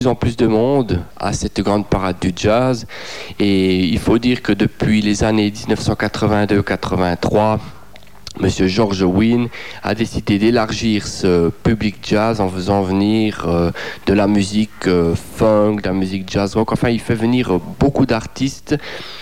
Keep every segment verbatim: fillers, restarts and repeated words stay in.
De plus en plus de monde à cette grande parade du jazz, et il faut dire que depuis les années dix-neuf cent quatre-vingt-deux quatre-vingt-trois, Monsieur George Wein a décidé d'élargir ce public jazz en faisant venir euh, de la musique euh, funk, de la musique jazz rock. Enfin, il fait venir beaucoup d'artistes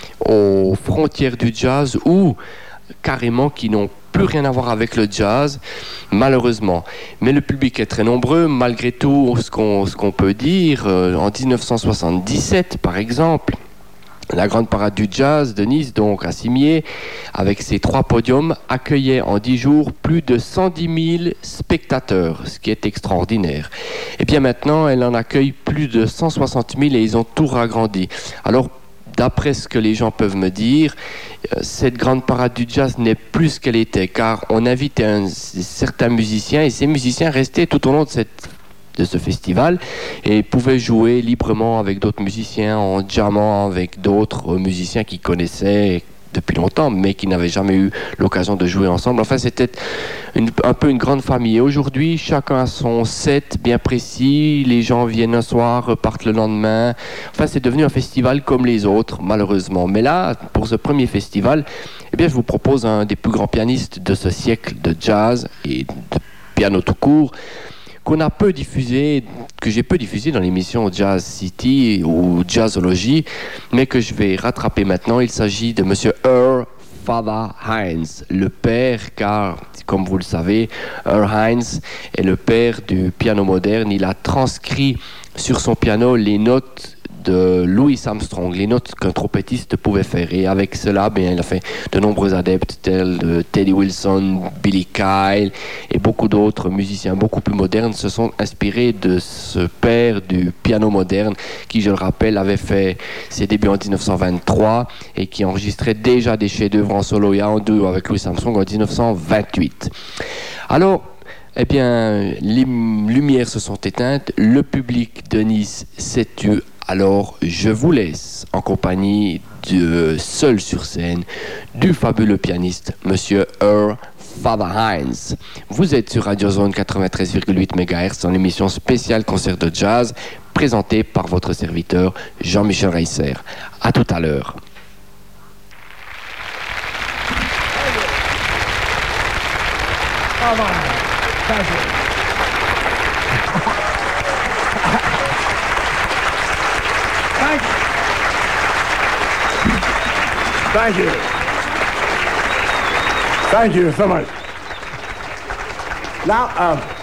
aux frontières du jazz ou carrément qui n'ont plus rien à voir avec le jazz, malheureusement. Mais le public est très nombreux, malgré tout, ce qu'on, ce qu'on peut dire. Euh, en dix-neuf cent soixante-dix-sept, par exemple, la grande parade du jazz de Nice, donc à Cimiez, avec ses trois podiums, accueillait en dix jours plus de cent dix mille spectateurs, ce qui est extraordinaire. Et bien maintenant, elle en accueille plus de cent soixante mille et ils ont tout ragrandi. Alors, d'après ce que les gens peuvent me dire, cette grande parade du jazz n'est plus ce qu'elle était, car on invitait un, certains musiciens et ces musiciens restaient tout au long de, cette, de ce festival et pouvaient jouer librement avec d'autres musiciens, en jammant avec d'autres musiciens qu'ils connaissaient depuis longtemps, mais qui n'avaient jamais eu l'occasion de jouer ensemble. Enfin, c'était une, un peu une grande famille. Et aujourd'hui, chacun a son set bien précis. Les gens viennent un soir, repartent le lendemain. Enfin, c'est devenu un festival comme les autres, malheureusement. Mais là, pour ce premier festival, eh bien, je vous propose un des plus grands pianistes de ce siècle de jazz et de piano tout court, qu'on a peu diffusé, que j'ai peu diffusé dans l'émission Jazz City ou Jazzology, mais que je vais rattraper maintenant. Il s'agit de Monsieur Earl Father Hines, le père, car, comme vous le savez, Earl Hines est le père du piano moderne. Il a transcrit sur son piano les notes de Louis Armstrong, les notes qu'un trompettiste pouvait faire. Et avec cela, bien, il a fait de nombreux adeptes tels de Teddy Wilson, Billy Kyle et beaucoup d'autres musiciens beaucoup plus modernes se sont inspirés de ce père du piano moderne qui, je le rappelle, avait fait ses débuts en dix-neuf cent vingt-trois et qui enregistrait déjà des chefs-d'œuvre en solo et en duo avec Louis Armstrong en dix-neuf cent vingt-huit. Alors, eh bien, les lumières se sont éteintes, le public de Nice s'est tu. Alors, je vous laisse en compagnie de seul sur scène du fabuleux pianiste, Monsieur Earl Father Hines. Vous êtes sur Radio Zone quatre-vingt-treize virgule huit mégahertz dans l'émission spéciale concert de jazz présentée par votre serviteur Jean-Michel Reisser. À tout à l'heure. Thank you. Thank you so much. Now, um,